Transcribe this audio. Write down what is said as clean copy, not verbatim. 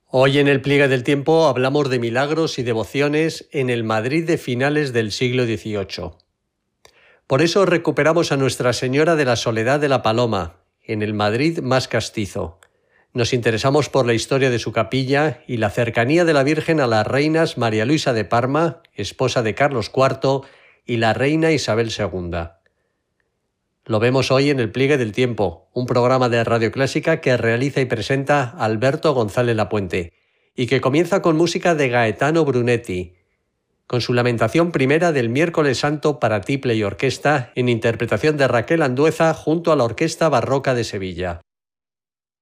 Hoy en el Pliegue del Tiempo hablamos de milagros y devociones en el Madrid de finales del siglo XVIII. Por eso recuperamos a Nuestra Señora de la Soledad de la Paloma, en el Madrid más castizo. Nos interesamos por la historia de su capilla y la cercanía de la Virgen a las reinas María Luisa de Parma, esposa de Carlos IV, y la reina Isabel II. Lo vemos hoy en el Pliegue del Tiempo, un programa de Radio Clásica que realiza y presenta Alberto González Lapuente, y que comienza con música de Gaetano Brunetti, con su Lamentación primera del Miércoles Santo para tiple y orquesta, en interpretación de Raquel Andueza junto a la Orquesta Barroca de Sevilla.